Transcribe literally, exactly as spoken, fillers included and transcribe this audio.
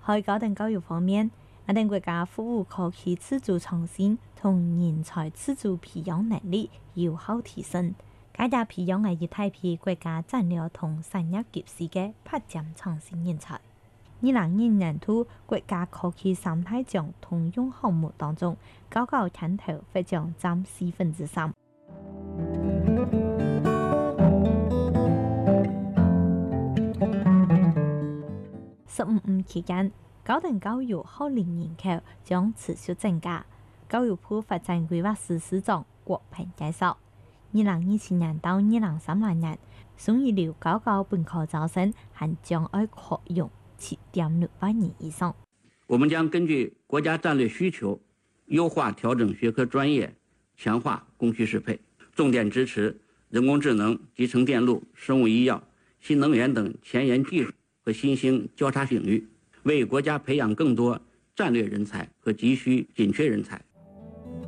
喺高等教育方面，我哋國家服務科技自主創新同人才自主培養能力有效提升，加大培養係一大批國家戰略同產業及時嘅發展創新人才。二零二零年度國家科技三大獎通用項目當中，高校牽頭獲獎佔四分之三。十五五期間，高等教育學齡人口將持續增加。教育部發展規劃司司長郭鵬介紹，二零二七年到二零三零年，新一流高校本科招生還將要擴容七點六萬人以上。 我們將根據國家戰略需求，優化調整學科專業，強化供需適配，重點支持人工智能、集成電路、生物醫藥、新能源等前沿技術和新興交叉領域，為國家培養更多戰略人才和急需緊缺人才